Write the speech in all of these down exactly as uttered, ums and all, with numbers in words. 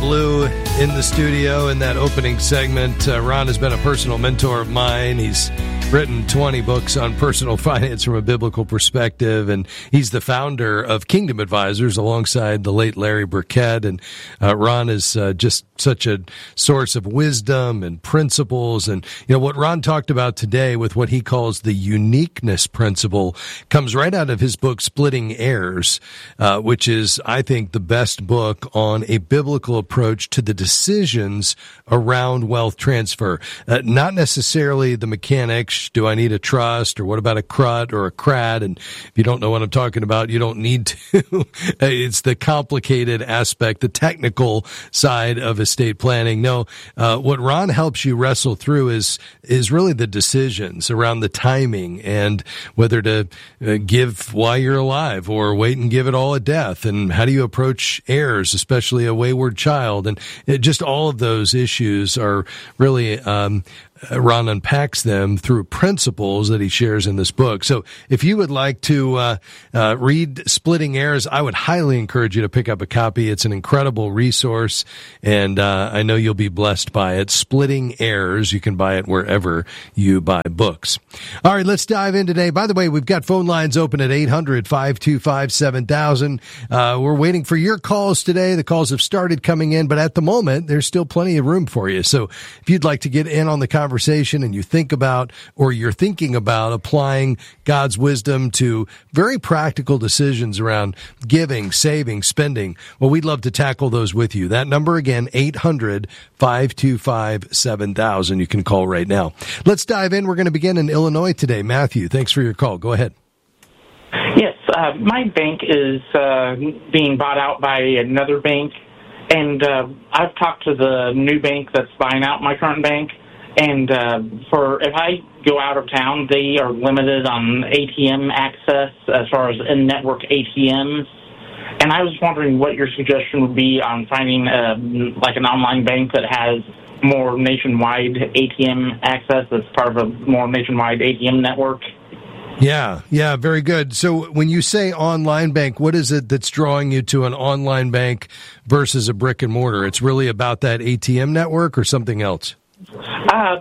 Blue in the studio in that opening segment. Uh, Ron has been a personal mentor of mine. He's written twenty books on personal finance from a biblical perspective, and he's the founder of Kingdom Advisors alongside the late Larry Burkett. And uh, Ron is uh, just such a source of wisdom and principles. And, you know, what Ron talked about today with what he calls the uniqueness principle comes right out of his book, Splitting Heirs, uh, which is, I think, the best book on a biblical approach to the decisions around wealth transfer. Uh, not necessarily the mechanics. Do I need a trust, or what about a C R U T or a C R A D? And if you don't know what I'm talking about, you don't need to. It's the complicated aspect, the technical side of estate planning. No, uh, what Ron helps you wrestle through is is really the decisions around the timing and whether to uh, give while you're alive or wait and give it all at death. And how do you approach heirs, especially a wayward child? And it, just all of those issues are really um, Ron unpacks them through principles that he shares in this book. So if you would like to uh, uh, read Splitting Heirs, I would highly encourage you to pick up a copy. It's an incredible resource, and uh, I know you'll be blessed by it. Splitting Heirs. You can buy it wherever you buy books. All right, let's dive in today. By the way, we've got phone lines open at eight hundred, five two five, seven thousand. Uh, we're waiting for your calls today. The calls have started coming in, but at the moment, there's still plenty of room for you. So if you'd like to get in on the conversation, conversation and you think about, or you're thinking about applying God's wisdom to very practical decisions around giving, saving, spending, well, we'd love to tackle those with you. That number again, eight hundred, five two five, seven thousand. You can call right now. Let's dive in. We're going to begin in Illinois today. Matthew, thanks for your call. Go ahead. Yes, uh, my bank is uh, being bought out by another bank, and uh, I've talked to the new bank that's buying out my current bank. And uh, for if I go out of town, they are limited on A T M access as far as in-network A T Ms. And I was wondering what your suggestion would be on finding uh, like an online bank that has more nationwide A T M access as part of a more nationwide A T M network. Yeah, yeah, very good. So when you say online bank, what is it that's drawing you to an online bank versus a brick and mortar? It's really about that A T M network or something else? Uh,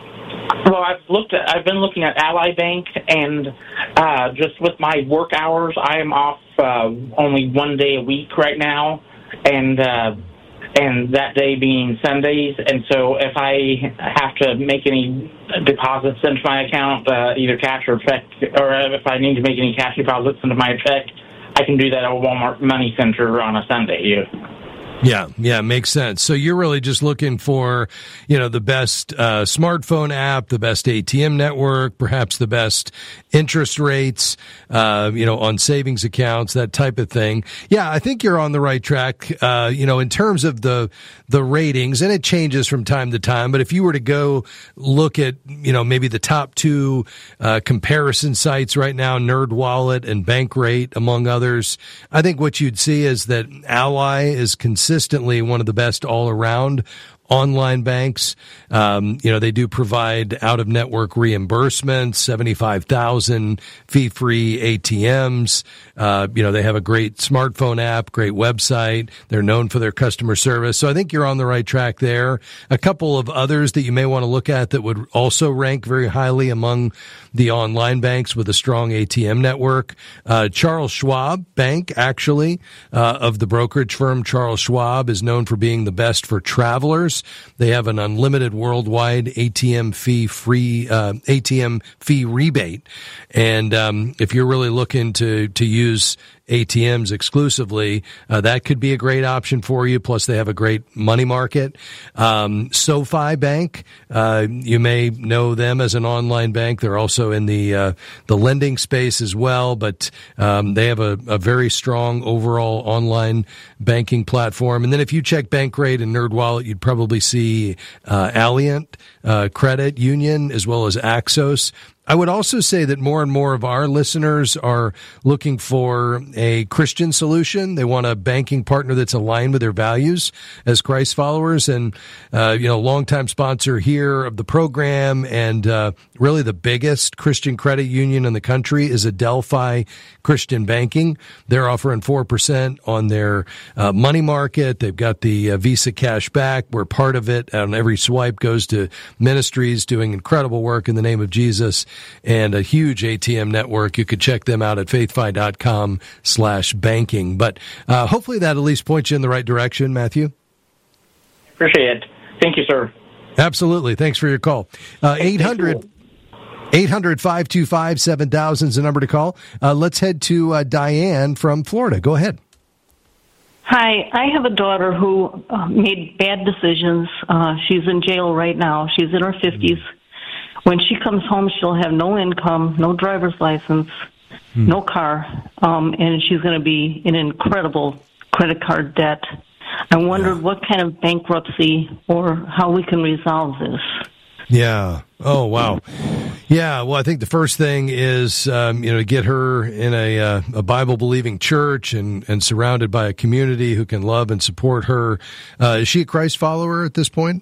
well, I've looked at, I've been looking at Ally Bank, and uh, just with my work hours, I am off uh, only one day a week right now, and uh, and that day being Sundays. And so if I have to make any deposits into my account, uh, either cash or check, or if I need to make any cash deposits into my check, I can do that at Walmart Money Center on a Sunday. Yeah, yeah, makes sense. So you're really just looking for, you know, the best uh, smartphone app, the best A T M network, perhaps the best interest rates, uh, you know, on savings accounts, that type of thing. Yeah, I think you're on the right track, uh, you know, in terms of the the ratings, and it changes from time to time. But if you were to go look at, you know, maybe the top two uh, comparison sites right now, NerdWallet and Bankrate, among others, I think what you'd see is that Ally is consistent. Consistently one of the best all-around online banks. Um, you know, they do provide out-of-network reimbursements, seventy-five thousand fee-free A T Ms. Uh, you know, they have a great smartphone app, great website. They're known for their customer service. So I think you're on the right track there. A couple of others that you may want to look at that would also rank very highly among the online banks with a strong A T M network. Uh, Charles Schwab Bank, actually, uh, of the brokerage firm Charles Schwab, is known for being the best for travelers. They have an unlimited worldwide A T M fee free uh, A T M fee rebate, and um, if you're really looking to to use A T Ms exclusively, uh, that could be a great option for you. Plus, they have a great money market. Um, SoFi Bank, uh, you may know them as an online bank. They're also in the uh, the lending space as well, but um, they have a, a very strong overall online banking platform. And then if you check Bankrate and NerdWallet, you'd probably see uh, Alliant uh, Credit Union as well as Axos. I would also say that more and more of our listeners are looking for a Christian solution. They want a banking partner that's aligned with their values as Christ followers. And, uh, you know, longtime sponsor here of the program and uh, really the biggest Christian credit union in the country is Adelphi Christian Banking. They're offering four percent on their uh, money market. They've got the uh, Visa cash back, where part of it on every swipe goes to ministries doing incredible work in the name of Jesus. And a huge A T M network. You could check them out at faithfi.com slash banking. But uh, hopefully that at least points you in the right direction, Matthew. Appreciate it. Thank you, sir. Absolutely. Thanks for your call. Uh, eight hundred, eight hundred, five two five, seven thousand is the number to call. Uh, let's head to uh, Diane from Florida. Go ahead. Hi, I have a daughter who uh, made bad decisions. Uh, she's in jail right now. She's in her fifties. When she comes home, she'll have no income, no driver's license, hmm. no car, um, and she's going to be in incredible credit card debt. I wondered yeah. what kind of bankruptcy or how we can resolve this. Yeah. Oh, wow. Yeah. Well, I think the first thing is, um, you know, to get her in a, uh, a Bible-believing church and, and surrounded by a community who can love and support her. Uh, is she a Christ follower at this point?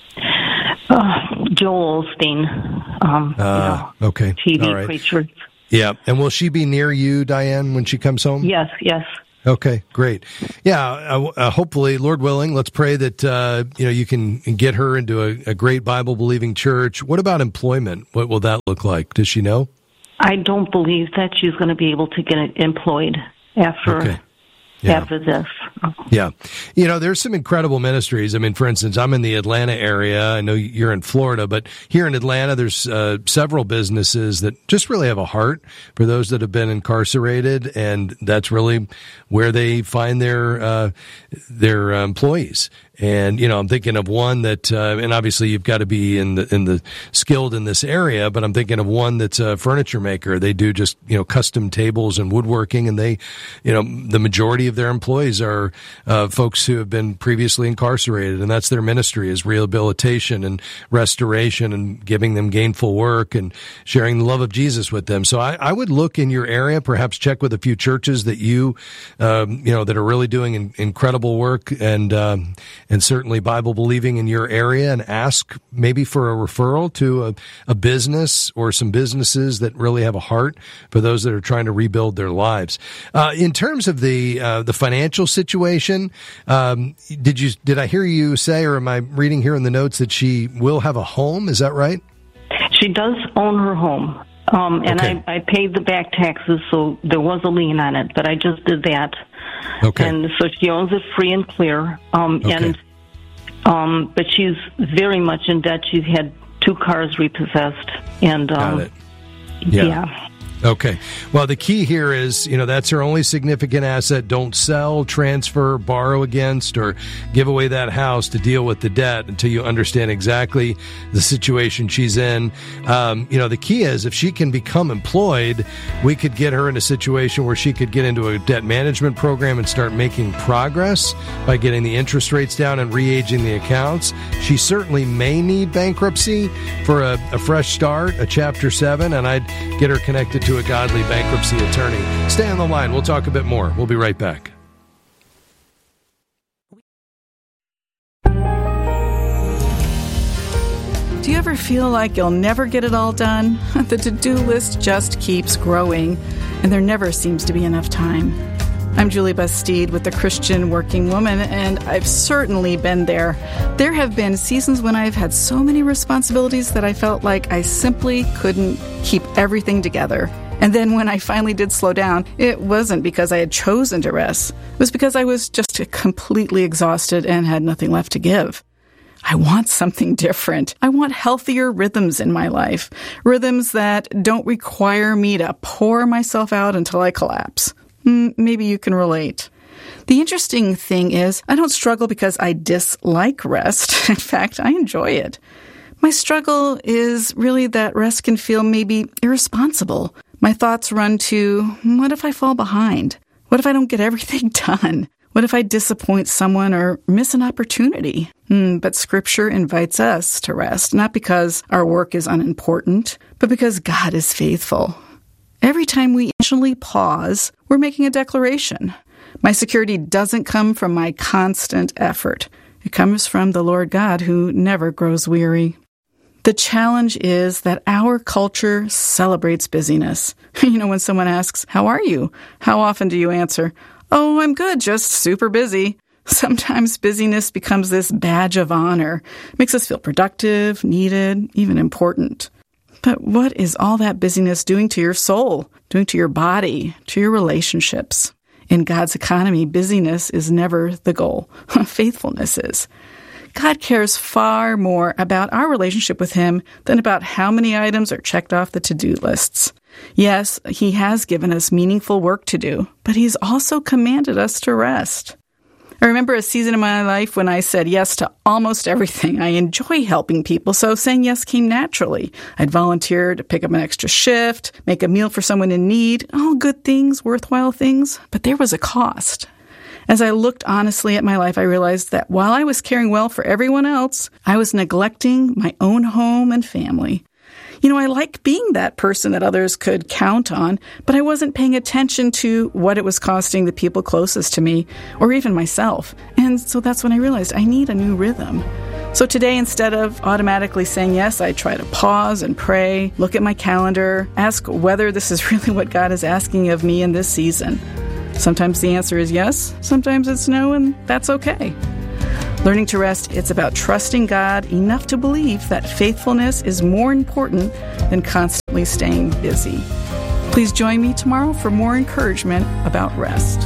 Uh, Joel Osteen, um, uh, you know, okay. T V All right. preacher. Yeah. And will she be near you, Diane, when she comes home? Yes, yes. Okay, great. Yeah, uh, uh, hopefully, Lord willing, let's pray that, uh, you know, you can get her into a, a great Bible-believing church. What about employment? What will that look like? Does she know? I don't believe that she's going to be able to get employed after okay. yeah. after this. Yeah. You know, there's some incredible ministries. I mean, for instance, I'm in the Atlanta area. I know you're in Florida, but here in Atlanta, there's uh, several businesses that just really have a heart for those that have been incarcerated, and that's really where they find their uh, their uh, employees. And, you know, I'm thinking of one that, uh, and obviously you've got to be in the, in the skilled in this area, but I'm thinking of one that's a furniture maker. They do just, you know, custom tables and woodworking, and they, you know, the majority of their employees are, uh, folks who have been previously incarcerated, and that's their ministry, is rehabilitation and restoration and giving them gainful work and sharing the love of Jesus with them. So I, I would look in your area, perhaps check with a few churches that you, um, you know, that are really doing in, incredible work and, um, and certainly Bible believing in your area, and ask maybe for a referral to a, a business or some businesses that really have a heart for those that are trying to rebuild their lives. Uh, in terms of the uh, the financial situation, um, did you did I hear you say, or am I reading here in the notes, that she will have a home? Is that right? She does own her home, um, and okay. I, I paid the back taxes, so there was a lien on it, but I just did that. Okay. And so she owns it free and clear. Um, okay. And um, but she's very much in debt. She's had two cars repossessed, and um, Got it. Yeah. yeah. Okay. Well, the key here is, you know, that's her only significant asset. Don't sell, transfer, borrow against, or give away that house to deal with the debt until you understand exactly the situation she's in. Um, you know, the key is, if she can become employed, we could get her in a situation where she could get into a debt management program and start making progress by getting the interest rates down and re-aging the accounts. She certainly may need bankruptcy for a, a fresh start, a Chapter seven, and I'd get her connected to a godly bankruptcy attorney. Stay on the line. We'll talk a bit more. We'll be right back. Do you ever feel like you'll never get it all done? The to-do list just keeps growing, and there never seems to be enough time. I'm Julie Bastide with the Christian Working Woman, and I've certainly been there. There have been seasons when I've had so many responsibilities that I felt like I simply couldn't keep everything together. And then when I finally did slow down, it wasn't because I had chosen to rest. It was because I was just completely exhausted and had nothing left to give. I want something different. I want healthier rhythms in my life. Rhythms that don't require me to pour myself out until I collapse. Maybe you can relate. The interesting thing is, I don't struggle because I dislike rest. In fact, I enjoy it. My struggle is really that rest can feel maybe irresponsible. My thoughts run to, what if I fall behind? What if I don't get everything done? What if I disappoint someone or miss an opportunity? Hmm, but Scripture invites us to rest, not because our work is unimportant, but because God is faithful. Every time we intentionally pause, we're making a declaration. My security doesn't come from my constant effort. It comes from the Lord God who never grows weary. The challenge is that our culture celebrates busyness. You know, when someone asks, "How are you?" How often do you answer, "Oh, I'm good, just super busy." Sometimes busyness becomes this badge of honor. It makes us feel productive, needed, even important. But what is all that busyness doing to your soul, doing to your body, to your relationships? In God's economy, busyness is never the goal. Faithfulness is. God cares far more about our relationship with Him than about how many items are checked off the to-do lists. Yes, He has given us meaningful work to do, but He's also commanded us to rest. I remember a season in my life when I said yes to almost everything. I enjoy helping people, so saying yes came naturally. I'd volunteer to pick up an extra shift, make a meal for someone in need, all good things, worthwhile things, but there was a cost. As I looked honestly at my life, I realized that while I was caring well for everyone else, I was neglecting my own home and family. You know, I like being that person that others could count on, but I wasn't paying attention to what it was costing the people closest to me, or even myself. And so that's when I realized I need a new rhythm. So today, instead of automatically saying yes, I try to pause and pray, look at my calendar, ask whether this is really what God is asking of me in this season. Sometimes the answer is yes, sometimes it's no, and that's okay. Learning to rest, it's about trusting God enough to believe that faithfulness is more important than constantly staying busy. Please join me tomorrow for more encouragement about rest.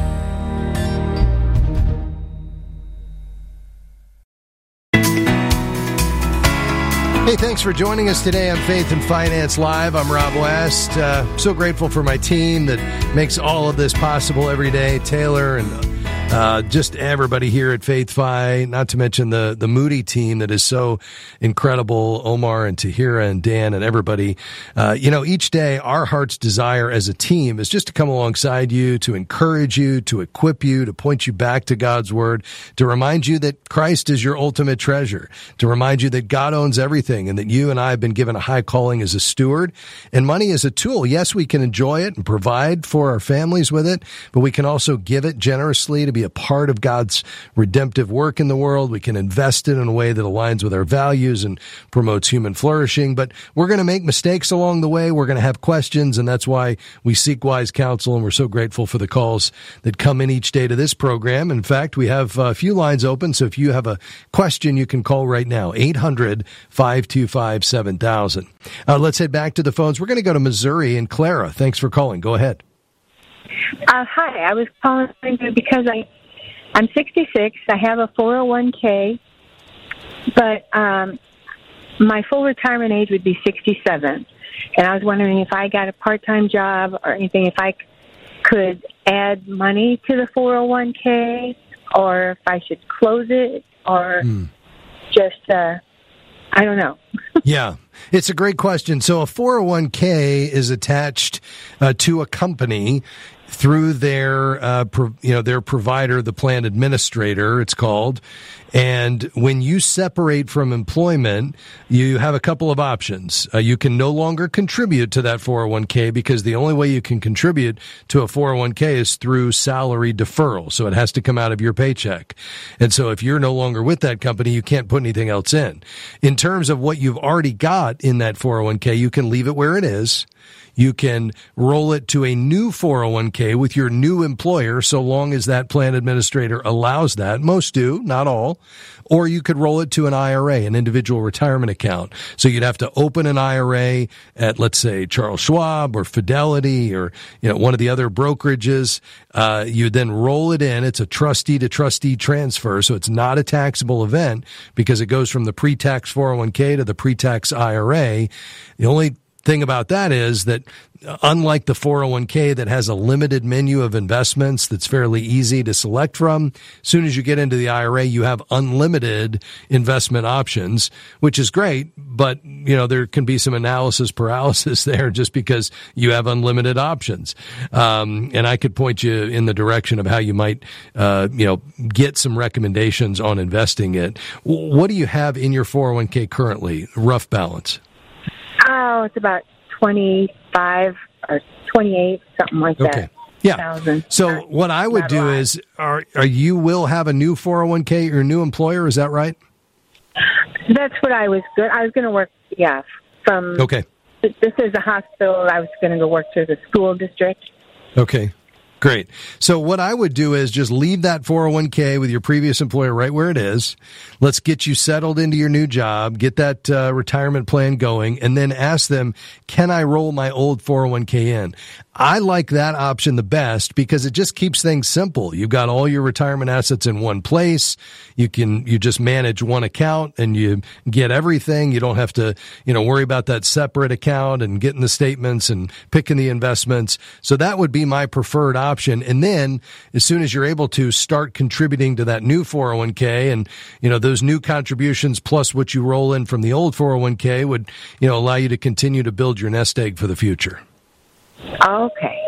Hey, thanks for joining us today on Faith and Finance Live. I'm Rob West. Uh, so grateful for my team that makes all of this possible every day. Taylor and Uh, just everybody here at Faith Fi, not to mention the, the Moody team that is so incredible, Omar and Tahira and Dan and everybody. Uh, you know, each day our heart's desire as a team is just to come alongside you, to encourage you, to equip you, to point you back to God's Word, to remind you that Christ is your ultimate treasure, to remind you that God owns everything and that you and I have been given a high calling as a steward. And money is a tool. Yes, we can enjoy it and provide for our families with it, but we can also give it generously to be a part of God's redemptive work in the world. We can invest it in a way that aligns with our values and promotes human flourishing. But we're going to make mistakes along the way. We're going to have questions, and that's why we seek wise counsel, and we're so grateful for the calls that come in each day to this program. In fact, we have a few lines open, so if you have a question, you can call right now, eight hundred, five two five, seven thousand. Uh, let's head back to the phones. We're going to go to Missouri, and Clara, thanks for calling. Go ahead. Uh, hi, I was calling because I, I'm sixty-six. I have a four oh one k, but um, my full retirement age would be sixty-seven. And I was wondering if I got a part-time job or anything, if I could add money to the four oh one k, or if I should close it, or mm. just, uh, I don't know. Yeah, it's a great question. So a four oh one k is attached uh, to a company through their, uh, pro, you know, their provider, the plan administrator, it's called. And when you separate from employment, you have a couple of options. Uh, you can no longer contribute to that four oh one k because the only way you can contribute to a four oh one k is through salary deferral. So it has to come out of your paycheck. And so if you're no longer with that company, you can't put anything else in. In terms of what you've already got in that four oh one k, you can leave it where it is. You can roll it to a new four oh one k with your new employer, so long as that plan administrator allows that. Most do, not all. Or you could roll it to an I R A, an individual retirement account. So you'd have to open an I R A at, let's say, Charles Schwab or Fidelity or, you know, one of the other brokerages. Uh, you then roll it in. It's a trustee to trustee transfer, so it's not a taxable event because it goes from the pre-tax four oh one k to the pre-tax I R A. The only thing about that is that unlike the four oh one k that has a limited menu of investments that's fairly easy to select from, as soon as you get into the I R A, you have unlimited investment options, which is great, but you know, there can be some analysis paralysis there just because you have unlimited options. Um, and I could point you in the direction of how you might, uh, you know, get some recommendations on investing it. What do you have in your four oh one k currently, rough balance? Oh, it's about twenty-five or twenty-eight, something like that. Okay. Yeah. Thousand. So Not- what I would not a do lot. is, are, are you will have a new four oh one k at your new employer? Is that right? That's what I was good. I was going to work, yeah, from, Okay. this is a hospital. I was going to go work through the school district. Okay. Great. So what I would do is just leave that four oh one k with your previous employer right where it is. Let's get you settled into your new job, get that uh, retirement plan going, and then ask them, can I roll my old four oh one k in? I like that option the best because it just keeps things simple. You've got all your retirement assets in one place. You can, you just manage one account and you get everything. You don't have to, you know, worry about that separate account and getting the statements and picking the investments. So that would be my preferred option. And then as soon as you're able to start contributing to that new four oh one k and, you know, those new contributions plus what you roll in from the old four oh one k would, you know, allow you to continue to build your nest egg for the future. Okay.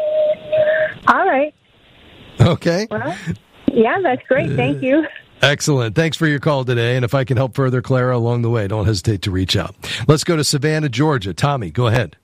All right. Okay. Well, yeah, that's great. Thank you. Excellent. Thanks for your call today. And if I can help further, Clara, along the way, don't hesitate to reach out. Let's go to Savannah, Georgia. Tommy, go ahead.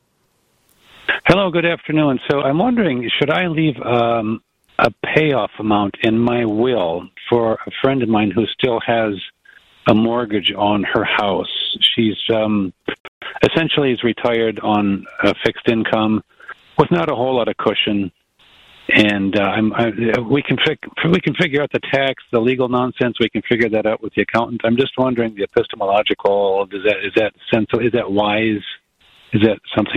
Hello, good afternoon. So I'm wondering, should I leave um, a payoff amount in my will for a friend of mine who still has a mortgage on her house? She's um, essentially is retired on a fixed income with not a whole lot of cushion. And uh, I'm, I, we can fig- we can figure out the tax, the legal nonsense. We can figure that out with the accountant. I'm just wondering the epistemological. Is that is that sense? Is that wise? Is that something